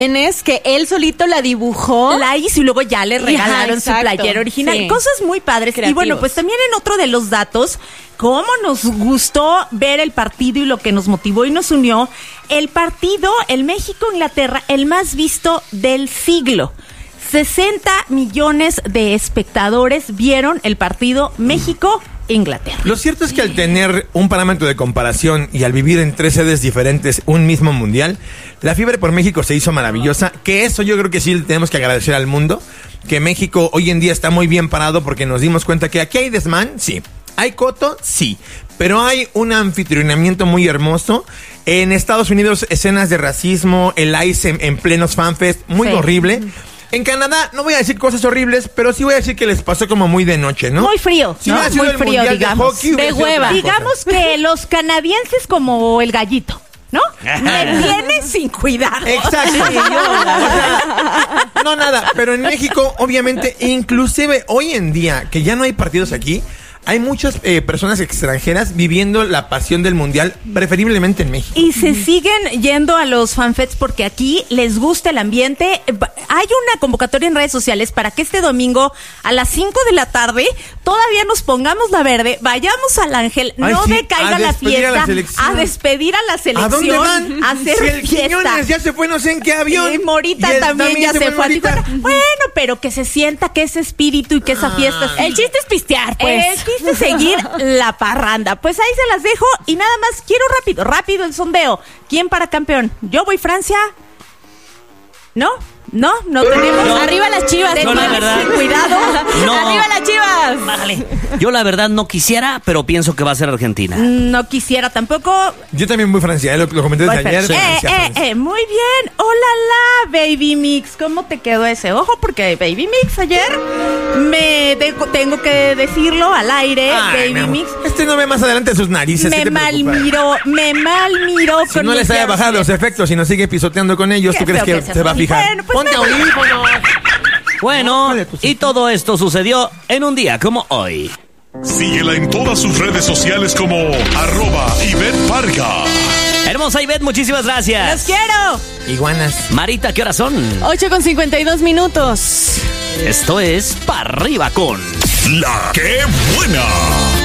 que él solito la dibujó. La hizo y luego ya le regalaron su playera original. Sí. Cosas muy padres. Creativos. Y bueno, pues también en otro de los datos, cómo nos gustó ver el partido y lo que nos motivó y nos unió, el partido, el México-Inglaterra, el más visto del siglo. 60 millones de espectadores vieron el partido México-Inglaterra. Lo cierto es que al tener un parámetro de comparación y al vivir en 3 sedes diferentes un mismo mundial, la fiebre por México se hizo maravillosa, que eso yo creo que sí le tenemos que agradecer al mundo, que México hoy en día está muy bien parado porque nos dimos cuenta que aquí hay desmán, sí, hay coto, sí, pero hay un anfitrionamiento muy hermoso. En Estados Unidos, escenas de racismo, el ICE en plenos fanfest, muy horrible. En Canadá, no voy a decir cosas horribles, pero sí voy a decir que les pasó como muy de noche, ¿no? Muy frío, Si ¿no? hubiera sido Muy el frío, mundial digamos. de hockey, hubiera De sido hueva. otra cosa. Digamos que los canadienses como el gallito, ¿no? Me tienen sin cuidado. Exacto. O sea, no nada, pero en México, obviamente, inclusive hoy en día, que ya no hay partidos aquí, hay muchas personas extranjeras viviendo la pasión del mundial, preferiblemente en México. Y se siguen yendo a los fanfests porque aquí les gusta el ambiente. Hay una convocatoria en redes sociales para que este domingo a las 5 de la tarde todavía nos pongamos la verde, vayamos al Ángel, Ay, no sí, decaiga a la despedir a la fiesta, selección. a despedir a la selección, ¿A dónde van? a hacer Si el fiesta. Quiñones ya se fue no sé en qué avión. Y Morita Y él también ya se fue a Morita. Tijuana. Bueno, pero que se sienta que ese espíritu y que esa fiesta es... El chiste es pistear, pues. El chiste es seguir la parranda. Pues ahí se las dejo y nada más quiero rápido el sondeo. ¿Quién para campeón? Yo voy Francia. ¿No? No tenemos. No. Arriba las Chivas. De No, la verdad. cuidado. No. Arriba las Chivas. Vale. Yo la verdad no quisiera, pero pienso que va a ser Argentina. No quisiera tampoco. Yo también voy Francia, lo comenté desde ayer. Francia. Muy bien. Hola, Baby Mix. ¿Cómo te quedó ese? Ojo, porque Baby Mix ayer tengo que decirlo al aire. Ay, Baby Mix Este no ve más adelante sus narices. ¿qué me te preocupa? malmiró Si con no mis les haya bajado los efectos y no sigue pisoteando con ellos, Qué ¿tú crees feo que que se seas va a así. fijar? Bueno, pues Ponte nada. audífonos. Bueno, Vale, pues sí. y todo esto sucedió en un día como hoy. Síguela en todas sus redes sociales como @Ivette Parga. Hermosa Ivette, muchísimas ¡Los gracias. quiero! Iguanas. Marita, ¿qué horas son? 8:52. Esto es Pa' Arriba con... La que buena.